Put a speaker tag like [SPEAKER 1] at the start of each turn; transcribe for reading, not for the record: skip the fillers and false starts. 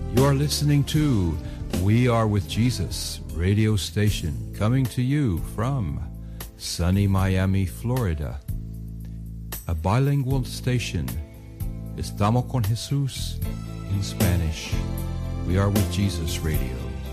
[SPEAKER 1] You are listening to We Are With Jesus radio station, coming to you from sunny Miami, Florida. A bilingual station. Estamos con Jesús in Spanish. We Are With Jesus radio.